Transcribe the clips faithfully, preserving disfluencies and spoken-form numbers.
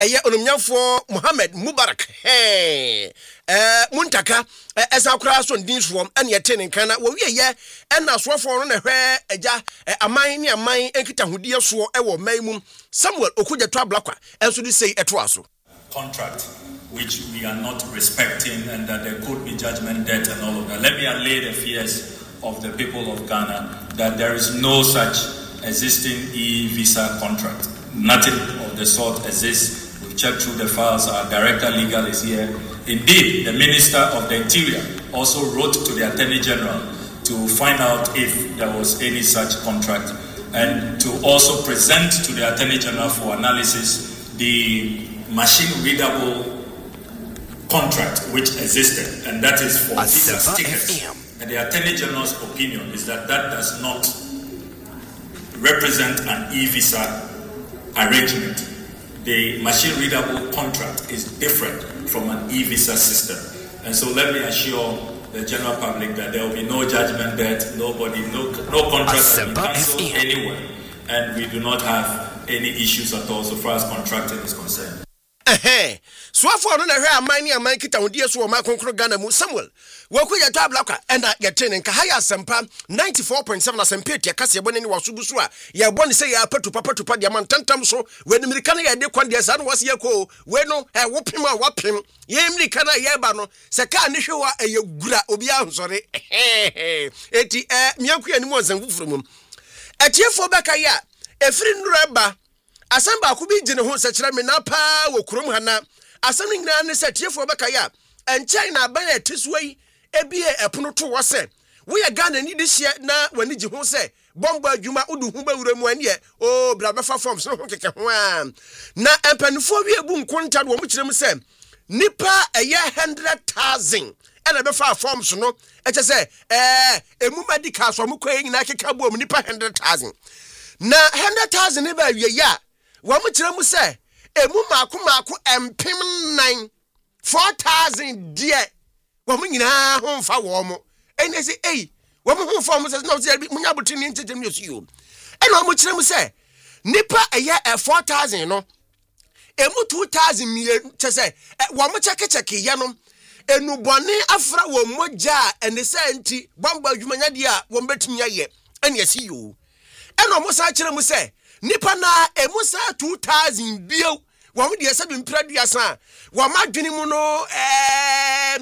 eye onumnyafo Mohammed Mubarak hey eh muntaka esa kura so ndin so ene yete ne kan na wo wie ye ena soafo no na hwe agya aman ne aman enkita hodie so e wo man mu Samuel Okudzeto Ablakwa enso di sei eto aso contract which we are not respecting and that there could be judgment debt and all of that. Let me allay the fears of the people of Ghana that there is no such existing e-visa contract. Nothing of the sort exists. We've checked through the files. Our director legal is here. Indeed, the Minister of the Interior also wrote to the Attorney General to find out if there was any such contract and to also present to the Attorney General for analysis the machine-readable contract which existed, and that is for visa stickers. And the Attorney General's opinion is that that does not represent an e-visa arrangement. The machine-readable contract is different from an e-visa system. And so let me assure the general public that there will be no judgment debt, nobody, no, no contract has been cancelled anywhere, and we do not have any issues at all so far as contracting is concerned. Eh so afọ no na hwe aman ni aman kita hodie so ma konkro Ghana mu Samuel Okudzeto Ablakwa ena yetene nka haya asempa ninety-four point seven asempa etia kase yebone ni wasubu so a yebone se ya patu patu pa diamant tantam so we ni mirika na yede kwan dia sa no wase yeko we no e wopem a wapem ye mirika na yeba no se ka ni hwe wa eyegura obi ahonsore eti eh miaku ani mo nsanfufuru mu etiefo beka ya efiri nreba asamba akubi gine ho sekira me na pa wo kurom hana asam nyina ne setiefo beka ya enchen na ban etiswei ebie epono to wo se wo ye Ghana ni de hye na wani gi ho se bombo adwuma udu hu bawura mu ani e o bra befa forms no keke ho a na empanifo bi ebu nkonta do wo kirem se nipa eye one hundred thousand ena befa forms no eche se eh emu medical so mukwa nyina keka bo mu nipa one hundred thousand na one hundred thousand ne ba wie ya wo mu kirem se emu maako maako empem nine four thousand die wo mu nyina ho mfa wo mo ene se ei wo mu ho form se no se munya botini ntetem yesu yo ene wo mu kirem se nipa eye four thousand no emu two thousand mi che se wo mu cheke cheke ye no enu bone afra wo moja ene se nti bamba adwumanya de a wo betumi aye ene yesi yo ene wo mu sa kirem se nipa na emu sa two thousand bio wo mu de sabi mpradua san wo madwene mu no eh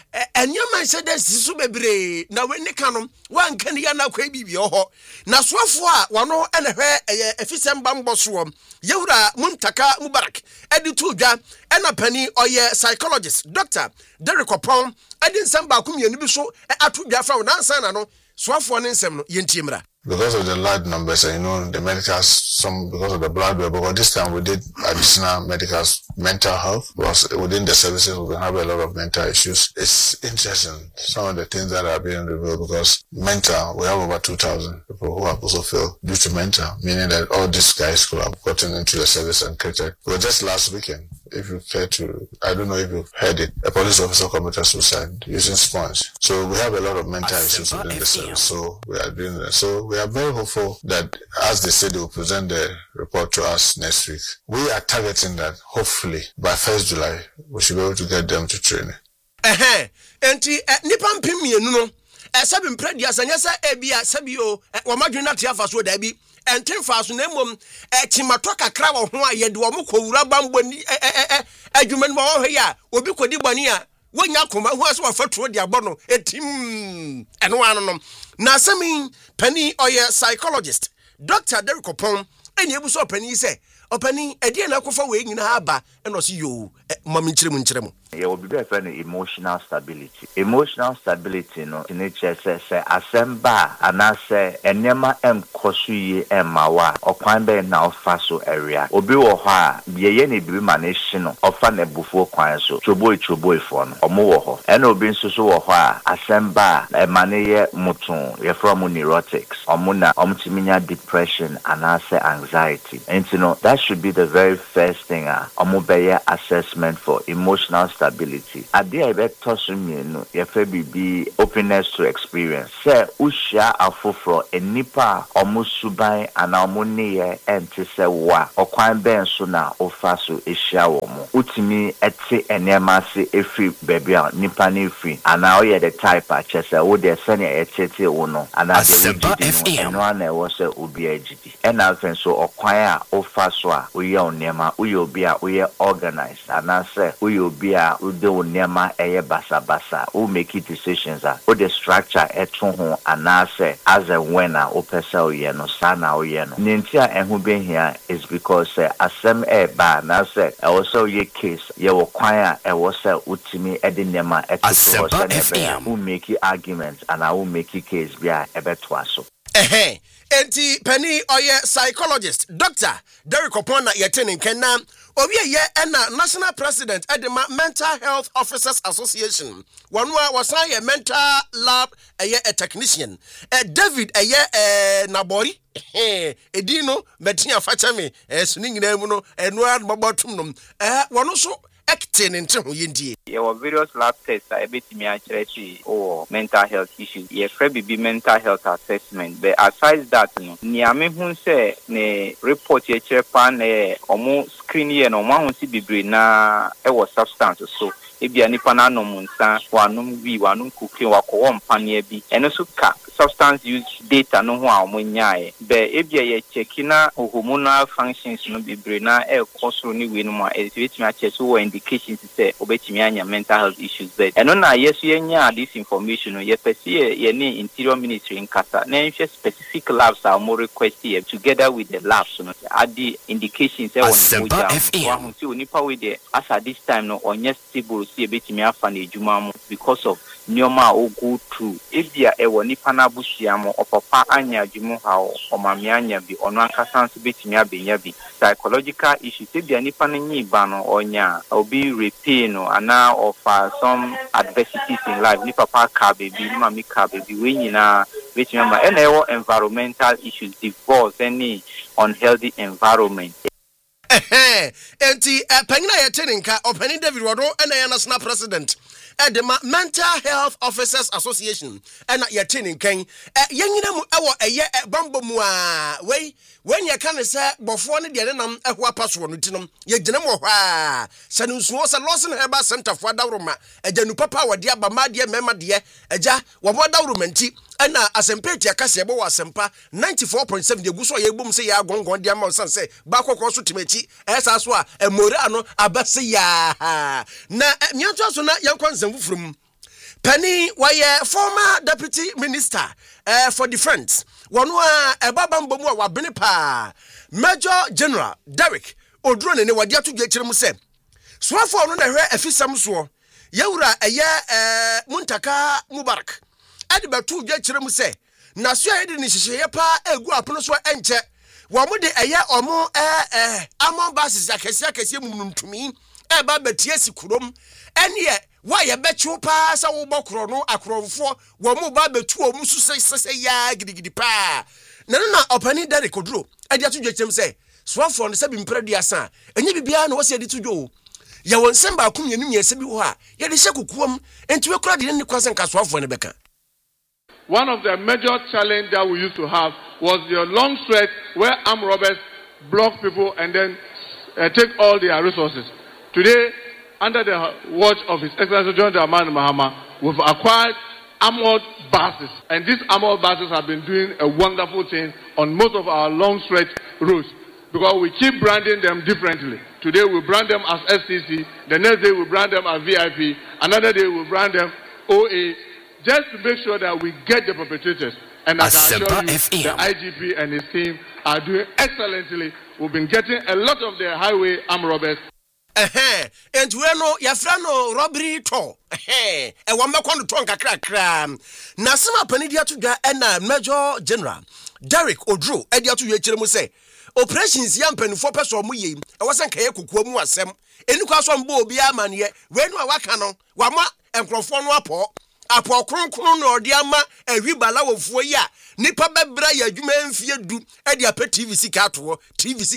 enyama sede sisu bebre na we nika no wanka ne ya na kwa bibie ho na soafo a wono ene hwe efisem bambo so yewura Muntaka Mubarak editu dwa ena pani oye psychologist Doctor Derek Opon edin samba akumienu bi so atu dwa fa na nsan na no soafo ne nsem no yentie mra. Because of the large numbers, and you know, the medicals, some because of the blood, but this time we did additional medicals, mental health, because within the services we have a lot of mental issues. It's interesting, some of the things that are being revealed, because mental, we have over two thousand people who have also failed due to mental, meaning that all these guys could have gotten into the service and created. Well, just last weekend, if you care to, I don't know if you've heard it, a police officer committed suicide using sponge. So we have a lot of mental issues within the service. So we are doing that. So we are very hopeful that, as they said, they will present the report to us next week. We are targeting that, hopefully, by first July, we should be able to get them to training. Eh, enti nipa mpemienu no, eh sabi mpredia sanya sa ebia sabi o, wo madwena tia fa so da bi. Enten fa so na mom eh timato kakra wo ho a yede wo mkowura bambo ni eh eh eh adwuma ni wo ho ya obi kodi bani a wonya koma ho aso afaturo de abono etim eno ano no na sami pani oye psychologist Doctor Derek Opon eni ebu so pani se opani edi na kofa we nyina aba eno so yo mami nkyeremu nkyeremu. Yeah, will be very emotional stability. Emotional stability, no, in nature says, Asemba, and I say, and Nema M. Kosuye and Mawa, or Quambe now Faso area. Obi or ha, be any manation of fan a before Quanso, Choboy Choboy phone, or Moho, and Obin Susu or ha, Asemba, a Manaye Mutun, ye from neurotics, or Muna, Omtiminia depression, and I say anxiety. And you know, that should be the very first thing. Uh, Omobeye assessment for emotional stability. Adi I bet tosumi no yefe be openness to experience. Say usha afofro enipa omusuban ana omoniye enti se wa okwan ben so na ofaso ehia wo mo. Utimi ete enema se efi baby a nipa ne free ana oye the type a chese wo de sene etete wo no ana de we no ana e wo se obi agidi. Ena afen so okwan a ofaso a oye onema oye obi a oye organized ana se oye obi a ude onema eye basa basa o make decisions a o the structure eto ho ana se as a winner o pesa oye no sana oye no nintia ehu be here is because uh, asem e ba na se e wo se oye case ye wo kwan a e wo se utimi e de nema e to so se who make arguments and I will make case bia e beto aso eh enti penny oye psychologist Doctor Derek Opona yetene kenna obi ye na national president edema mental health officers association wanwa wasan ye mental lab eye a technician eh David eye eh Nabori eh edino metia facha me eh suni nyina mu no eno adbobotum no eh wono so acting into yindie. There were various lab tests that ebetimi actually or mental health issues. Ye free be mental health assessment. But aside that, no, niame hun say ne report ye chepan ne omo screen ye no ma hun si bibre na e was substance so. Ebia nipa na no munsa wanum bi wanum kuki wakọ mpane bi eno so ka substance use data no ho a omonyae be ebia ye chekina hormonal functions no bibre na e kosoro ni we no ma e betimi ache so wo indications say obetimi anya mental health issues but eno na yeso yenya this information ye pese ye ni interior ministry in kasa na nhwe specific labs are more request here together with the labs no add the indications say won mo ja won si onipa we there as at this time no onye stable see betimi afa na ejuma mo because of nyoma o go through ebia e woni pana busia mo opapa anya adwumu ha o mame anya bi ono akasa nso betimi abenya bi psychological issues ebia ni pana nyi ba no onya obi repair no ana of uh, some adversities in life ni papa ka baby ni mama ka baby we nyina betimi ama e na ewo environmental issues divorce any unhealthy environment. Enti panyina yetene nka opani David Wado ena ya national president edema mental health officers association ena yetene nkan yenyina mu ewo eye bambo mu a we when ye kan se bofo ne de nam ehwa paso no tinom ye gina mo hwa se no nsuo se losin heba center for dawroma ejanu papa wode aba ma de mema de eja wo bo dawroma nti ena asempeti akase ebo wa asempa ninety-four point seven de guso ye bum se ya gongon de ma san se ba kokko so timachi esa so a emora no abase ya na nyanto so na yankon zamfufurum Penny waye former deputy minister uh, for defense wonu a ebabambo mu a wabene pa Major General Derek Odrone ne wade ato dwekire mu se soafo no na hwe afisam so yewura eye uh, Muntaka Mubarak ade batu dwekire mu se na so ade ni hyehyeye pa egu apono so enche wo mu de eye omo eh eh amon basis akese akese mu ntumi e ba betie sikurom ene why ye bechu pa sa wo bokro no akromfo wo mu ba betu o mu su se ya gidigidi pa na na opani Derek Odro ade ato dwechem se soafo no se bi mpredi asa enye bibia na wo se ade to dwo ye won sem ba kum yenum ye se bi ho a ye de hye enti we kura de ne kwase nka soafo ne beka. One of the major challenges that we used to have was the long stretch where armed robbers block people and then uh, take all their resources. Today, under the watch of His Excellency John Dramani Mahama, we've acquired armored buses. And these armored buses have been doing a wonderful thing on most of our long stretch roads because we keep branding them differently. Today we brand them as S T C, the next day we brand them as V I P, another day we brand them O A, just to make sure that we get the perpetrators. And I can assure you, the I G P and his team are doing excellently. We've been getting a lot of the highway armed robbers. Eh and we no yafra no robbery to eh e wo mekọ no to nkakra kra na sema panidi atudwa na Major General Derek Odro edi atu yekire mu se operations ya mpanifo peso mu yem e wo senka ye kokuo mu asem eni kwa so mbo obi amane we no waka no wama enkrofo no apo apo kronkron no odi ama ahwibala wofuo yi a nipa bebra ya adwuma mfie du edi apɛ T V sika to T V sika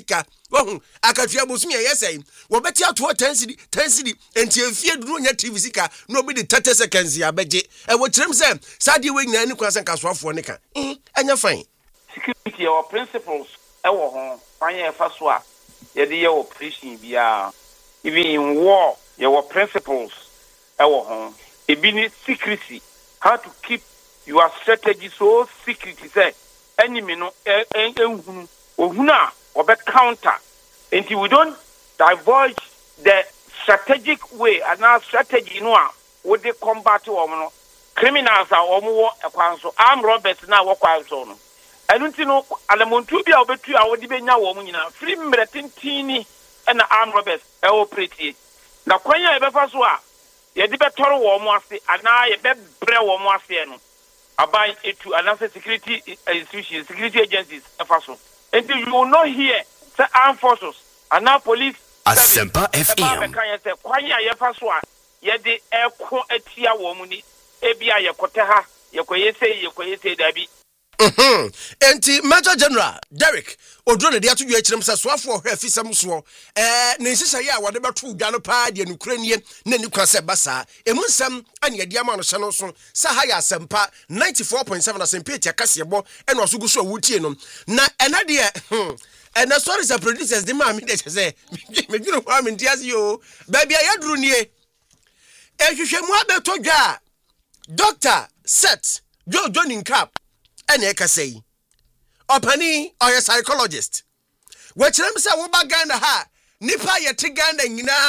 Wohu akatua bosumi ye say wo beti ato ten cedi ten cedi enti afie duro nya T V sika no be the thirty seconds ya beje e wo kirem say sade we nyina ni kwanse kasoafo ne ka eh anya fine security our principles e wo ho fanye fa so a ye de ye operation bia even in war your principles e wo ho e bi ni secrecy how to keep your strategy so secret say enemy no ehunu ohuna obe counter until we don't divulge the strategic way and our strategy no a we dey combat wo no criminals are omo ekwan so armed robbers na wo kwan so no enu nti no alamontu bia obetu a wo de benya wo nyina free mretintini na armed robbers e operate na kwanya e befa so a ye de betoro wo mo ase ana ye be bre wo mo ase no abai etu anase security institutions security agencies efa so until you will not hear say armed forces ana police Asempa F M kan say kwanya ye fa so a ye de eko atia wo mu ni ebia ye kote ha ye koye say ye koye say dabi mhm enti Major General Derek odro de ato dwa kirem say soafo ohwe afisam so eh ne nsisa ye a wode beto dwa no pa de nukranie na ni kwase basa emu nsam ane ade ama no hye no so sa ha ya Asempa ninety-four point seven Asempa etia kasebo eno asogu so awutie no na ena de and the stories of producers the man me say me dwuro kwa me ntiase yo ba bia ya duru nie ehwehwemu abeto dwa Doctor Set Jo Johnny Cap ene ka say opani or a psychologist we kirem say wo ba Ghana ha nipa ye te Ghana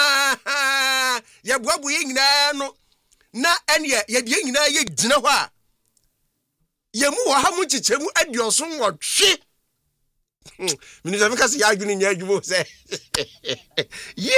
nyina ye boabu ye nyina no na ene ye de nyina ye gina ho a ye mu ha mu chichemu adioso nwotwe Minister because you are doing your job say yee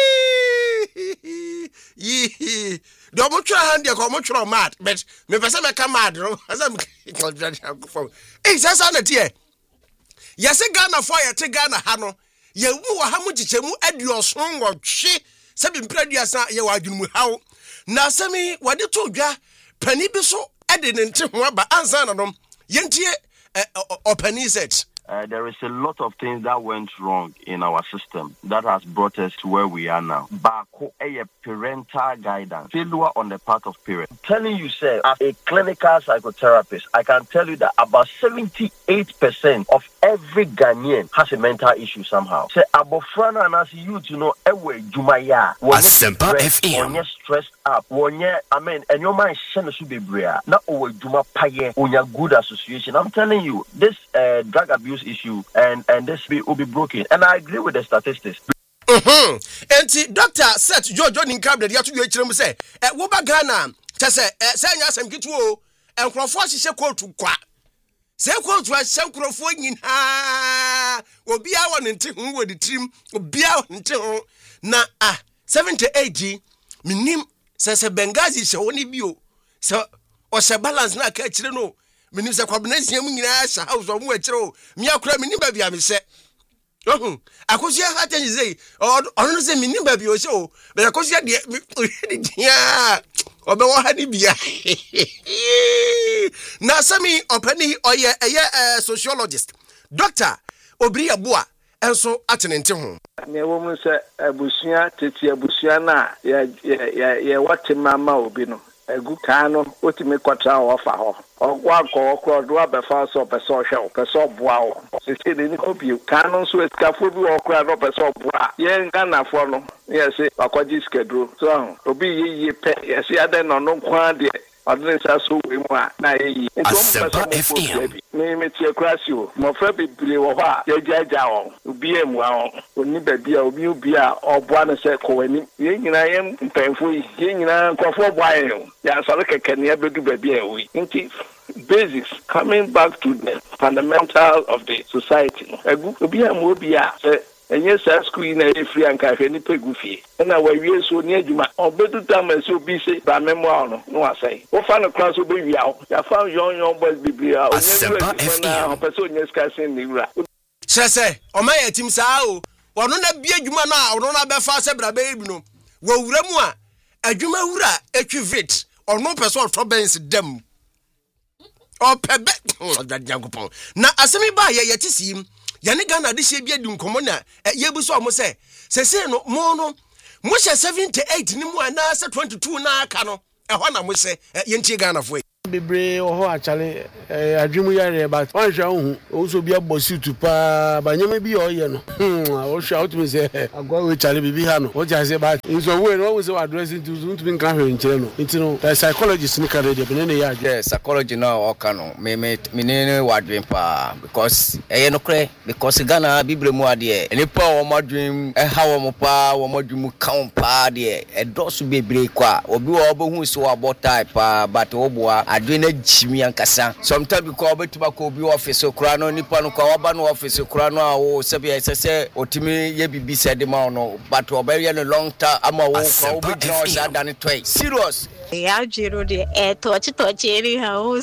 yee double try hand your come try mad but me person me come mad no as am eh say say na tie yes Ghana for ya te Ghana ha no ye wu ha mu chichemu adioso nwotwe se bi mpraduasa ye wa adwunu mu hawo na semi wade to dwa pani bi so ede ne nte ho aba ansa na no yentie opani said Uh, there is a lot of things that went wrong in our system that has brought us to where we are now. Bako a parental guidance, failure on the part of parents. I'm telling you, sir, as a clinical psychotherapist, I can tell you that about seventy-eight percent of every Ghanaian has a mental issue somehow. Say abofrana and as you to know, ewe jumaya. Asempa F M. When you're stressed up, when you're, I mean, and your mind should be bria. Not over juma paye. When you're good association, I'm telling you, this uh, drug abuse issue and and this be, will be broken, and I agree with the statistics. Mhm. Enti Doctor Set Jo Johnny Cap de ato dwa kirem say e wo ba Ghana che say e say nya asem kitu o enkrofo hihye kotu kwa say kotu a hye enkrofo nyina obi a won nti hu wo di trim obi a won nti hu na ah seventy-eight minim say say Benghazi hye woni bi o say o hye balance na ka kire no minim say kwabnazia mu nyina hye house o mu a kire o mi akura minim ba bia me hye oh akosia ha ten say ono say minim ba bia o hye o be akosia de dia obe wo ha ni bia na sami opani oye eye sociologist Doctor Obri Aboa enso atenente ho ne wo mu se abusua tete abusua na ye ye ye wate mama obi no egu kan no otime kwatra wo fa ho ogwa ko okro do abefa so peso hwe peso boa wo se de ni obi kan no so eskafo bi okra do peso boa ye nganafo no ye se akwaji skedro so obi ye ye pe ye se ade no no kwa de adre sa so we mu a na ye Asempa F M me me tie krasi o mo fra bibire wo ha ye jaja wo obi emu a oni babi a obi obi a oboa no se ko wani ye nyina ye mpenfo ye nyina nkofo boa ye ya so keke ne abedu babi a wi nti basics coming back to the fundamental of the society egu obi emu obi a se enye sa school na e free anka hwe ni pegufie na wa wie so ni adwuma obedu tam so bi se ba memoir no no asai wo fa no class obo wi awo ya fa yon yon boys biblia onye na person onye skasin ni wura sese o ma ya tim saa o wono na bi adwuma na wono na be fa se bra be bi no wo wura mu a adwuma wura etwi vit ono person to bens dem o pebe na asemi ba ye yetisim yɛne Ghana de hye bia di nkomo na yebu so omo se sese no mo no mo hye seventy-eight ni mu ana se twenty-two na aka no ɛhɔ na mo se yɛntie Ghana fo bebre oho achale adwemu yare but one hwa hu also bia bosi tu pa ba nyame bi oyɛ no o hwa o tumi se agwa we chale bibi ha no o ja se ba so we no we say addressing to to be kan hwe nkyere no nti no the psychologist ni kare de bene ne ya yeah psychology no o ka no me me me ne wadwen pa because ɛyɛ no kre because Ghana bibre mu ade eni pa wo madwen e ha wo mo pa wo madwen mu kan pa de e do so bebre kwa obi wo obehu so about type pa but oboa adwena jimi ankasa sometimes because obetuba ko bi office okura no nipa no kwa waba no office okura no a wo sebi esese otimi ye bibi said ma no but obeya no long time ama wo kwa obi no sa dan toy serious ya jiro de e touch touch eri ha o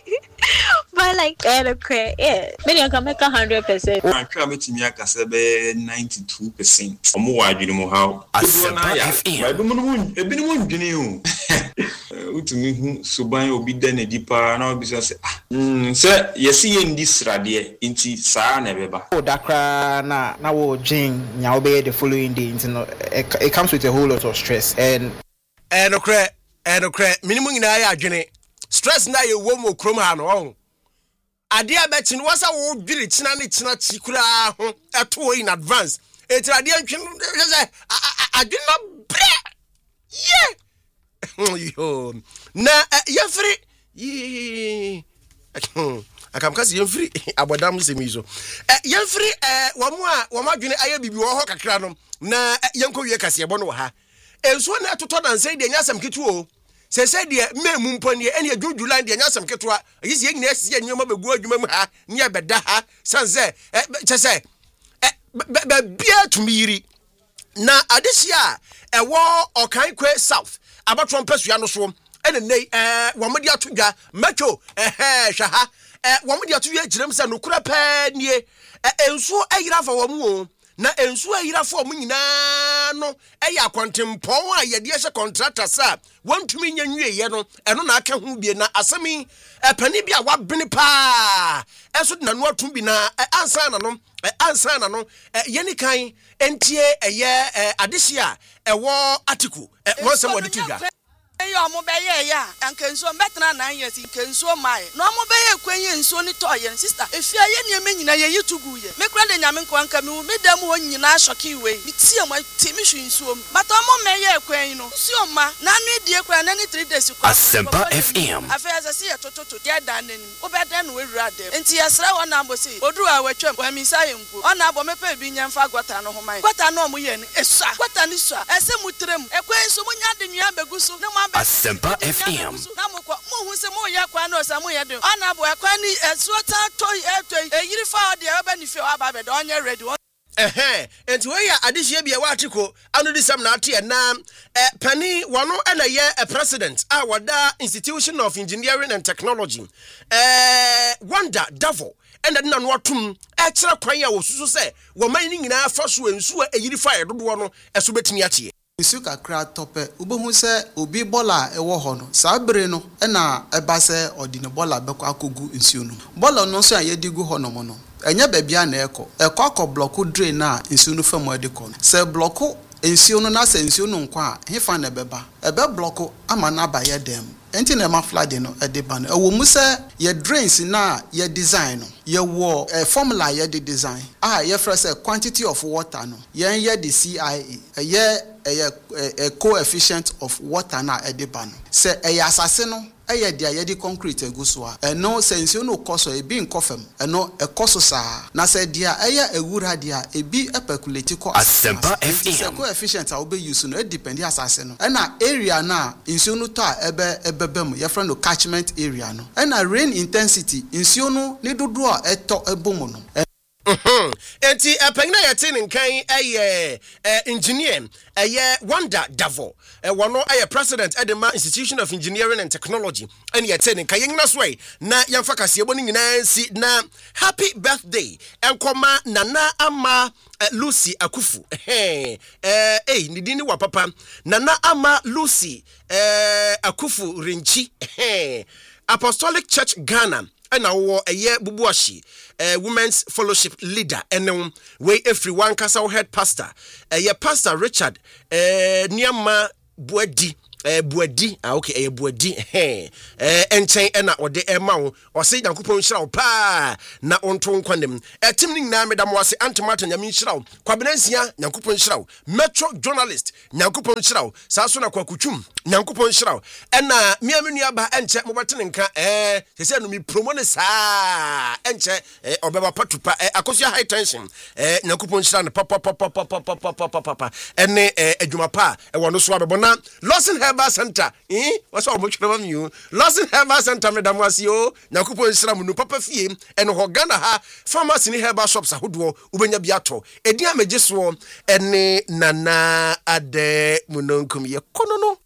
but like okay yeah me can make one hundred percent I try metimi akasa be ninety-two percent omo wa adwene mu ha Asempa F M ba bi mo ebi ni mo ndwene o utumi hu suban obi da na dipa na obi so say ah mm say yesi ye ndi srade nti saa na beba o dakra na na wo dwen nya obe the following day nti no it comes with a whole lot of stress and and okre and okre minimum nyina ya adwene stress na ye wo mo krom ha no on ade abeti no wasa wo dwiri china ne china chikura ho eto in advance etirade antwen say adwene no bre yeah yo na yefri yi akamkasi yefri abodam semizo yefri eh wamu a wamadwene aye bibi wo ho kakra no na yenko wie kase ebo no ha enso na etoto dan sai de nyasam ketu o se se de memu mpone ene adwudwulan de nyasam ketu a yisi ye nyina ese nyoma begu adwuma mu ha nya beda ha sanse chese be bia tumiri na adehia ewo okan kwe south abatron pesua no so ene nei eh womodi atodwa macho eh hwa ha eh womodi atodwa girem se no kura pa nie enso ayira fa womu o na enso ayira fa omu nyina no eya kwantempon a yede hye contractor sa wontumi nya nwie ye no eno na aka hu bie na asemi epani bia wabene pa enso de na no atum bi na ansa na no ansa na no yeni kan entie eye adehia ewo article won sem wodi tudwa eyo mo be ye ya ankenso betna nine years kenso mai no mo be ye kwenye nso ni toye sister efia ye ne me nyina ye yitugu ye me kra de nyame nko anka me me dam ho nyina shoki we me tie mo timi hwe nso but mo me ye kwen no nso ma na no die kra na ni three days ko Asempa F M afia se ye tototo dia dan nanim obeda no we wura dem enti yesra wona ambo se odu a watwam wa mi sa ye nko ona abo me pa bi nyamfa gwata no ho mai gwata no mo ye ni esa gwata ni so ese mutrem ekwen so mo nya de nua beguso na mo Asempa F M na mo kwa mo hu se mo ya kwa no sa mo ye de ona bo kwa ni esuota toy etoy eyiri fa de aba ni fe aba be de onye ready eh enti we ya adehia bia wa atiko anu di sam na ate na eh pani wano na ye a president a wada Institution of Engineering and Technology eh Wanda Davo enda na no atum e kire kwan ya wo susu se wo man ni nyina fa so ensu eyiri fa ye dodo no eso betimi atie Isu kakra tope ubehu se obi bola ewo ho no sabere no na eba se odine bola beko akogu nsuo no bola no so ayedigu ho no mo no enye babia na eko eko akọ block drain na nsuo no fam adiko se block nsuo no na se nsuo no nkwa hefa na beba ebe block ama na ba ye dem enti na ma flood no ede ban ewo mu se ye drains na ye design no ye wo a formula ye de design ah ye fresh quantity of water no ye ye the C I A ye a coefficient of water na ede ban se e asase no eye dia ye di concrete egu so a eno sense no koso e bi nkofem eno e koso saa na se dia eye ewura dia e bi epeculate ko Asempa F M se coefficient a obe use no e depend asase no na area na nsuo no ta ebe ebebem ye friend no catchment area no na rain intensity nsuo no ne dodo a eto ebomu no Mhm. Enti apagna yete nkan eye engineer eye Wanda Davo e wono eye president Edema Institution of Engineering and Technology ene yete nkan yengna so e na yemfa kasebo ni nyina si na happy birthday enkoma nana ama Lucy Akufu eh eh ni dini wa papa nana ama Lucy eh Akufu Rinchi eh Apostolic Church Ghana ɛna wo ɛyɛ bubuashi eh women's fellowship leader ɛne we every one kasa head pastor ɛyɛ pastor Richard eh niama buadi eh buadi ah okay eh buadi eh eh enchen na ode ema wo ose Nyankopon hyira wo pa na onto nkwanem etim ni na medam wase antomato nyame hyira wo kwabenansia Nyankopon hyira wo metro journalist Nyankopon hyira wo saaso na kwakutwum Nyankopon hyira wo ena miamenu ba enche mobetene nka eh sese no mi promo ne saa enche eh obeba patupa eh akosia high tension eh Nyankopon hyira ne papa papa papa papa papa ene eh adwuma pa e wono so abebona Lawson Herbal Center eh what's all much from you Lawson Herbal Center medam wase o Nyankopon hyira mu no papa fie ene ho Ghana ha pharmacy ni herbal shops ahodo ubenya biato edi ameje so ene nana ade munonkum ye kono no